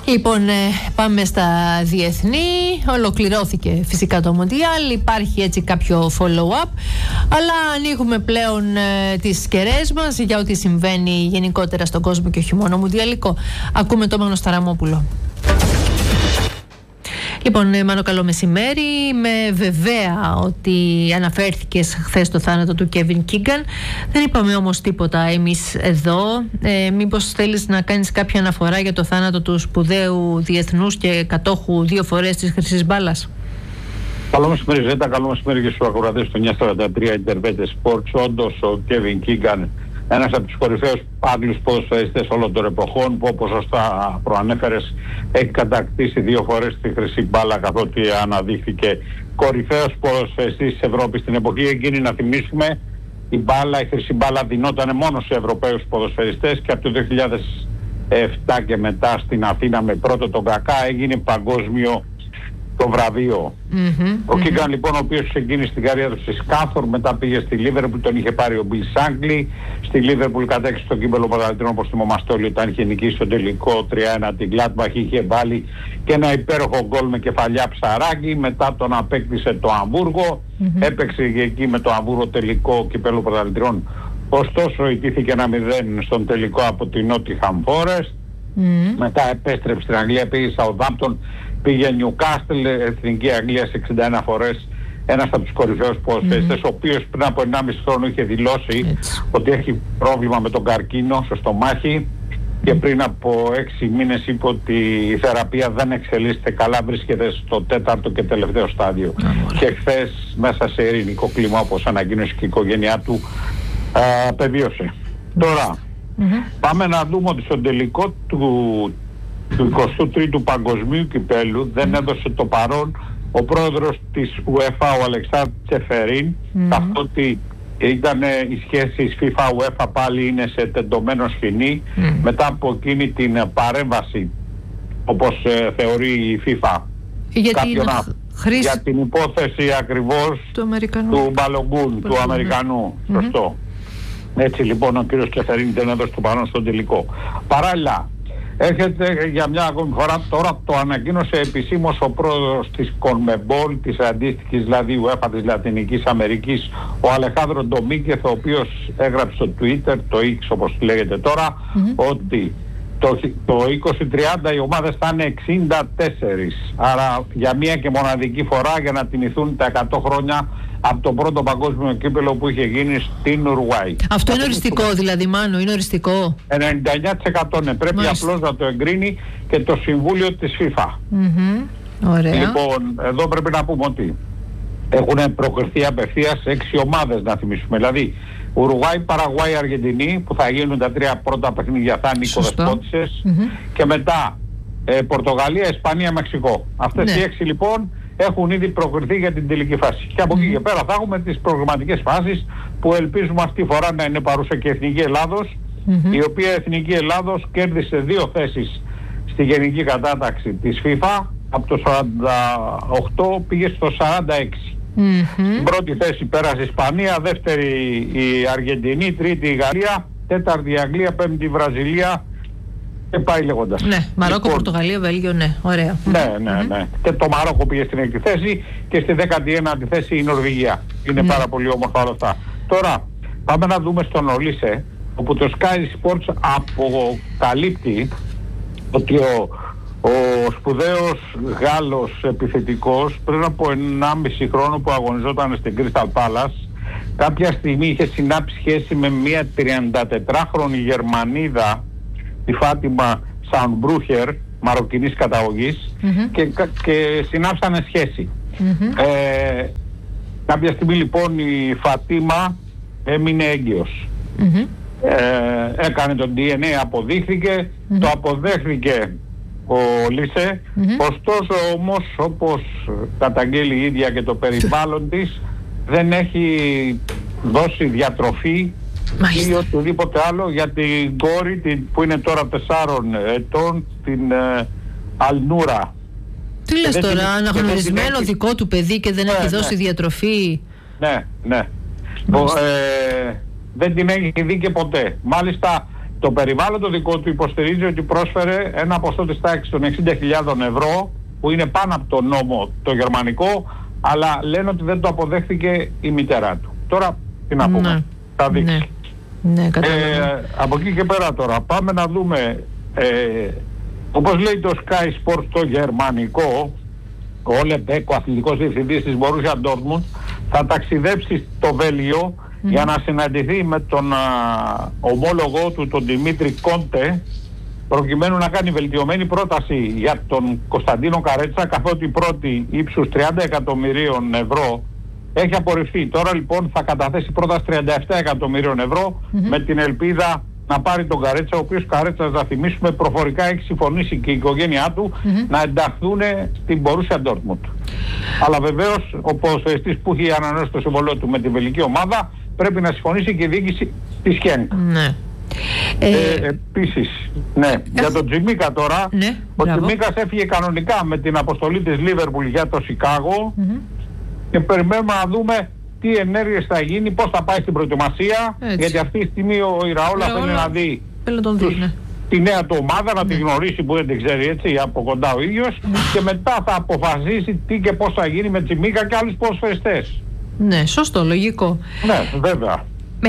Λοιπόν, πάμε στα διεθνή. Ολοκληρώθηκε φυσικά το Μουντιάλ. Υπάρχει έτσι κάποιο follow-up. Αλλά ανοίγουμε πλέον τις κεραίες μας για ό,τι συμβαίνει γενικότερα στον κόσμο και όχι μόνο μουντιαλικό. Ακούμε το Μάνο Σταραμόπουλο. Λοιπόν, Μάνο, καλό μεσημέρι. Είμαι βεβαία ότι αναφέρθηκες χθες στο θάνατο του Κέβιν Κίγκαν. Δεν είπαμε όμως τίποτα εμείς εδώ. Μήπως θέλεις να κάνεις κάποια αναφορά για το θάνατο του σπουδαίου διεθνούς και κατόχου 2 φορές της χρυσής μπάλας? Καλό μεσημέρι, Ζέτα. Καλό μεσημέρι και στους ακροατές του 943 Intervete Sports. Όντως, ο Κέβιν Κίγκαν, ένας από τους κορυφαίους Άγγλους ποδοσφαιριστές όλων των εποχών, που όπως σωστά προανέφερες έχει κατακτήσει 2 φορές τη χρυσή μπάλα, καθότι αναδείχθηκε κορυφαίος ποδοσφαιριστής της Ευρώπης στην εποχή εκείνη. Να θυμίσουμε, η χρυσή μπάλα δινόταν μόνο σε Ευρωπαίους ποδοσφαιριστές και από το 2007 και μετά στην Αθήνα με πρώτο τον Κακά έγινε παγκόσμιο το βραβείο. Ο Κίγκαν λοιπόν, ο οποίος ξεκίνησε την καριέρα του στη Σκάφορ, μετά πήγε στη Λίβερπουλ, τον είχε πάρει ο Μπιλ Σάγκλι. Στη Λίβερπουλ κατέκτησε το κύπελλο πρωταθλητριών, όπως θυμόμαστε όλοι, όταν είχε νικήσει στο τελικό 3-1 την Γκλάντμπαχ. Είχε βάλει και ένα υπέροχο γκολ με κεφαλιά ψαράκι. Μετά τον απέκτησε το Αμβούργο. Έπαιξε και εκεί με το Αμβούργο τελικό κύπελλο πρωταθλητριών. Ωστόσο ιτήθηκε 1-0 στον τελικό από την Νότιχαμ Φόρεστ. Μετά επέστρεψε στην Αγγλία, πήγε Southampton, πήγε Newcastle, εθνική Αγγλία σε 61 φορές. Ένας από τους κορυφαίους ποδοσφαιριστές, ο οποίος πριν από 1,5 χρόνο είχε δηλώσει ότι έχει πρόβλημα με τον καρκίνο στο στομάχι και πριν από 6 μήνες είπε ότι η θεραπεία δεν εξελίσσεται καλά, βρίσκεται στο 4ο και τελευταίο στάδιο. Και χθες μέσα σε ειρηνικό κλίμα, όπως ανακοίνωσε και η οικογένειά του, πεδίωσε. Τώρα πάμε να δούμε ότι στον τελικό του 23ου Παγκοσμίου Κυπέλλου δεν έδωσε το παρόν ο πρόεδρος της UEFA, ο Αλεξάνδρ Τσεφερίν, καθότι ήταν οι σχέσεις FIFA-UEFA πάλι είναι σε τεντωμένο σκηνή μετά από εκείνη την παρέμβαση, όπως θεωρεί η FIFA, για την υπόθεση ακριβώς του Μπαλογκούν, του Αμερικανού. Σωστό. Έτσι λοιπόν ο κύριος Τσεφερίν δεν έδωσε το παρόν στον τελικό. Παράλληλα, έρχεται για μια ακόμη φορά, τώρα το ανακοίνωσε επισήμως ο πρόεδρος της CONMEBOL, της αντίστοιχης δηλαδή UEFA της Λατινικής Αμερικής, ο Αλεχάνδρο Ντομίκεθ, ο οποίος έγραψε στο Twitter, το X όπως λέγεται τώρα, ότι το 2030 οι ομάδες θα είναι 64. Άρα για μία και μοναδική φορά, για να τιμηθούν τα 100 χρόνια από το πρώτο παγκόσμιο κύπελλο που είχε γίνει στην Ουρουάη. Αυτό είναι οριστικό δηλαδή, Μάνο, είναι οριστικό? 99% ναι, πρέπει απλώς να το εγκρίνει και το Συμβούλιο της FIFA. Ωραία. Λοιπόν, εδώ πρέπει να πούμε ότι έχουν προκριθεί απευθείας 6 ομάδες, να θυμίσουμε. Δηλαδή Ουρουάη, Παραγουάη, Αργεντινή, που θα γίνουν τα 3 πρώτα παιχνίδια, θα είναι οι κοδεσπότησες, και μετά Πορτογαλία, Ισπανία, Μεξικό. Αυτές οι 6 λοιπόν έχουν ήδη προκριθεί για την τελική φάση. Και από εκεί και πέρα θα έχουμε τις προγραμματικές φάσεις, που ελπίζουμε αυτή τη φορά να είναι παρούσα και η Εθνική Ελλάδος, η οποία Εθνική Ελλάδος κέρδισε 2 θέσεις στη γενική κατάταξη της FIFA, από το 48 πήγε στο 46. Στην πρώτη θέση πέρασε η Ισπανία, δεύτερη η Αργεντινή, τρίτη η Γαλλία, τέταρτη η Αγγλία, πέμπτη η Βραζιλία και πάει λέγοντας. Ναι, Μαρόκο, λοιπόν, Πορτογαλία, Βέλγιο, ναι, ωραία. Ναι. Και το Μαρόκο πήγε στην 6η θέση και στη 19η θέση η Νορβηγία. Είναι πάρα πολύ όμορφα όλα αυτά. Τώρα πάμε να δούμε στον Ολύσε, όπου το Sky Sports αποκαλύπτει ότι ο σπουδαίος Γάλλος επιθετικός πριν από 1,5 χρόνο που αγωνιζόταν στην Crystal Palace, κάποια στιγμή είχε συνάψει σχέση με μια 34χρονη Γερμανίδα, τη Φάτιμα Σαουνμπρούχερ, μαροκινής καταγωγής, και συνάψανε σχέση. Κάποια στιγμή λοιπόν η Φατίμα έμεινε έγκυος. Έκανε τον DNA, αποδείχθηκε, το αποδέχθηκε ο Λίσε, ωστόσο όμως, όπως καταγγέλει η ίδια και το περιβάλλον της, δεν έχει δώσει διατροφή ή οτιδήποτε άλλο για την κόρη που είναι τώρα 4 ετών, την Αλνούρα. Τι λες τώρα, αναγνωρισμένο δικό του παιδί και δεν έχει δώσει διατροφή? Ναι. Δεν την έχει δει και ποτέ. Μάλιστα το περιβάλλον το δικό του υποστηρίζει ότι πρόσφερε ένα ποσό της τάξης των 60.000 ευρώ, που είναι πάνω από το νόμο το γερμανικό, αλλά λένε ότι δεν το αποδέχθηκε η μητέρα του. Τώρα τι να πούμε, θα δείξει. Ναι, από εκεί και πέρα τώρα πάμε να δούμε, όπως λέει το Sky Sports το γερμανικό, ο Όλε Μπέκ, ο αθλητικός διευθυντής της Borussia Dortmund, θα ταξιδέψει στο Βέλγιο για να συναντηθεί με τον ομόλογό του, τον Δημήτρη Κόντε, προκειμένου να κάνει βελτιωμένη πρόταση για τον Κωνσταντίνο Καρέτσα, καθότι η πρώτη ύψους 30 εκατομμυρίων ευρώ έχει απορριφθεί. Τώρα λοιπόν θα καταθέσει πρόταση 37 εκατομμυρίων ευρώ με την ελπίδα να πάρει τον Καρέτσα, ο οποίος Καρέτσας, να θυμίσουμε, προφορικά έχει συμφωνήσει και η οικογένειά του να ενταχθούν στην Borussia Dortmund. Αλλά βεβαίως ο ποδοσφαιριστής που έχει ανανεώσει το συμβολό του με την βελγική ομάδα πρέπει να συμφωνήσει και η διοίκηση της Χένκ. Επίσης, για τον Τζιμίκα τώρα, ο Τζιμίκας έφυγε κανονικά με την αποστολή της Λίβερπουλ για το Σικάγο και περιμένουμε να δούμε τι ενέργειες θα γίνει, πώς θα πάει στην προετοιμασία, γιατί αυτή τη στιγμή ο Ιραόλα θέλει να δει τη νέα του ομάδα, να τη γνωρίσει που δεν την ξέρει, έτσι, από κοντά ο ίδιος, και μετά θα αποφασίσει τι και πώς θα γίνει με Τζιμίκα και άλλους ποδοσφαιριστές. Ναι, σωστό, λογικό. Ναι, βέβαια.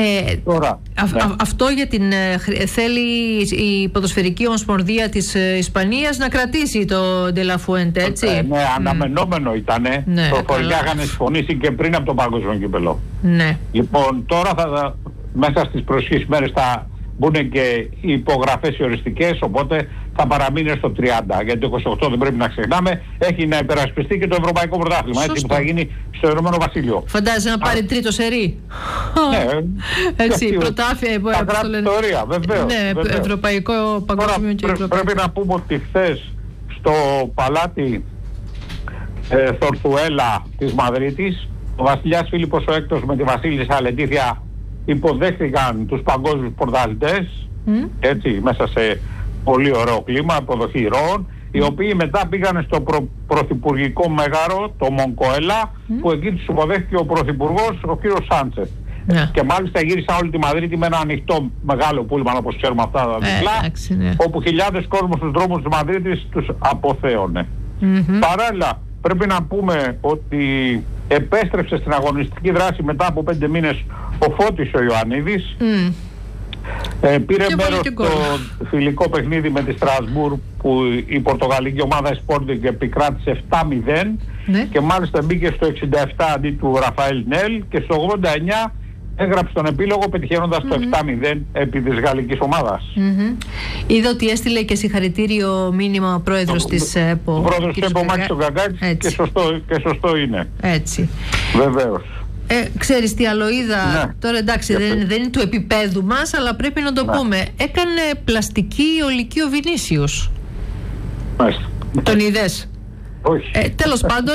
Αυτό για την θέλει η ποδοσφαιρική ομοσπονδία της Ισπανίας να κρατήσει το Ντελαφουέντε, έτσι. Ναι, αναμενόμενο ήτανε. Προφορικά είχαν συμφωνήσει και πριν από το παγκόσμιο κύπελλο. Ναι. Λοιπόν, τώρα μέσα στις προσεχείς μέρες θα μπουν και οι υπογραφές οι οριστικές, οπότε θα παραμείνει στο 30, γιατί το 28 δεν πρέπει να ξεχνάμε, έχει να υπερασπιστεί και το Ευρωπαϊκό Πρωτάθλημα, έτσι, που θα γίνει στο Ηνωμένο Βασίλειο. Φαντάζεσαι να πάρει τρίτο σερί. Ναι, έτσι, πρωτάθλια, ιστορία, βεβαίως. Ναι, βεβαίως. Ευρωπαϊκό, παγκόσμιο και ευρωπαϊκό. Πρέπει να πούμε ότι χθες στο παλάτι Θορθουέλα της Μαδρίτης, ο βασιλιάς Φίλιππος ο Έκτος με τη βασίλισσα Λετήθια υποδέχθηκαν τους παγκόσμιους πρωταθλητές, έτσι, μέσα σε πολύ ωραίο κλίμα, αποδοχή ηρώων, οι οποίοι μετά πήγαν στο πρωθυπουργικό μέγαρο, το Μονκοέλα, που εκεί τους υποδέχθηκε ο πρωθυπουργός, ο κύριος Σάντσεφ. Και μάλιστα γύρισαν όλη τη Μαδρίτη με ένα ανοιχτό μεγάλο πούλμαν, όπως ξέρουμε αυτά τα διπλά, όπου χιλιάδες κόσμος στους δρόμους της Μαδρίτης τους αποθέωνε. Παράλληλα, πρέπει να πούμε ότι επέστρεψε στην αγωνιστική δράση μετά από 5 μήνες ο Φώτης ο Ιωαννίδης. Πήρε μέρος στο φιλικό παιχνίδι με τη Στρασβούρ, που η πορτογαλική ομάδα Sporting επικράτησε 7-0 και μάλιστα μπήκε στο 67 αντί του Ραφαέλ Νέλ, και στο 89 έγραψε τον επίλογο πετυχαίνοντας το 7-0 επί της γαλλικής ομάδας. Είδα ότι έστειλε και συγχαρητήριο μήνυμα ο πρόεδρος της ΕΠΟ. Ο πρόεδρος της ΕΠΟ, Μάκης τον Καγκάκη, και σωστό είναι. Έτσι. Βεβαίως. Ξέρεις τι άλλο είδα, τώρα εντάξει δεν είναι του επίπεδου μας, αλλά πρέπει να το πούμε. Έκανε πλαστική ολική ο Βινίσιους. Τον είδες? Όχι. Τέλος πάντων,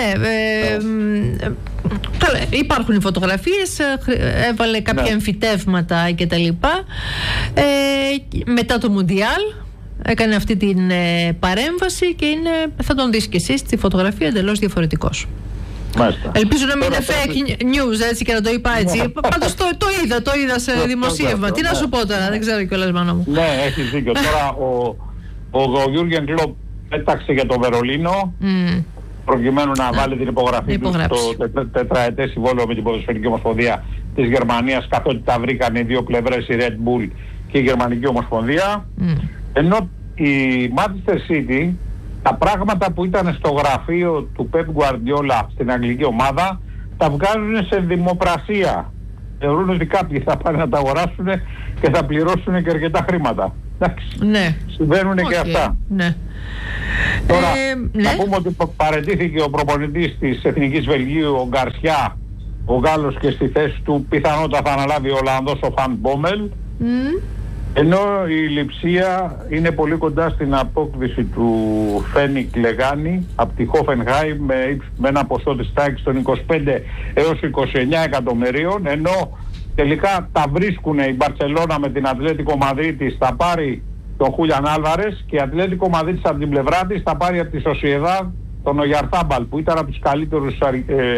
υπάρχουν οι φωτογραφίες, έβαλε κάποια εμφυτεύματα και τα λοιπά. Μετά το Μουντιάλ έκανε αυτή την παρέμβαση και θα τον δεις και εσείς στη φωτογραφία εντελώς διαφορετικός. Μάλιστα. Ελπίζω να μην είναι fake news, έτσι, και να το είπα έτσι. Πάντως το είδα σε δημοσίευμα. Τι να σου πω τώρα, δεν ξέρω κιόλας, μάνα μου. Ναι, έχεις δίκιο. Τώρα ο Γιούργεν Κλοπ πέταξε για το Βερολίνο, προκειμένου να βάλει την υπογραφή του στο τετραετές συμβόλαιο με την Ποδοσφαιρική Ομοσπονδία της Γερμανίας, καθότι τα βρήκαν οι δύο πλευρές, η Red Bull και η Γερμανική Ομοσπονδία. Ενώ η Manchester City, τα πράγματα που ήταν στο γραφείο του Pep Guardiola στην αγγλική ομάδα, τα βγάζουν σε δημοπρασία. Θεωρούν ότι κάποιοι θα πάνε να τα αγοράσουν και θα πληρώσουν και αρκετά χρήματα. Εντάξει, συμβαίνουν και αυτά. Τώρα, να πούμε ότι παραιτήθηκε ο προπονητής της Εθνικής Βελγίου, ο Γκαρσιά, ο Γάλλος, και στη θέση του πιθανότατα θα αναλάβει ο Ολλανδός, ο Φαν Μπόμελ. Ενώ η Λειψία είναι πολύ κοντά στην απόκριση του Φένικ Λεγάνη από τη Χόφενχάιμ με ένα ποσό της τάξης των 25 έως 29 εκατομμυρίων, ενώ τελικά τα βρίσκουν η Μπαρσελόνα με την Ατλέτικο Μαδρίτης, θα πάρει τον Χούλιαν Άλβαρες, και η Ατλέτικο Μαδρίτης από την πλευρά της θα πάρει από τη Σοσιεδάδ τον Ογιαρθάμπαλ, που ήταν από τους καλύτερους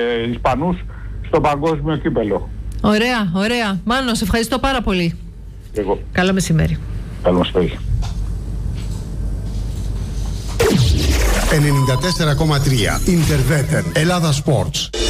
Ισπανούς στο παγκόσμιο κύπελλο. Ωραία. Μάνο, σε ευχαριστώ πάρα πολύ. Εγώ. Καλό μεσημέρι. Καλό μεσημέρι. 94,3 Interveter Ελλάδα Sports.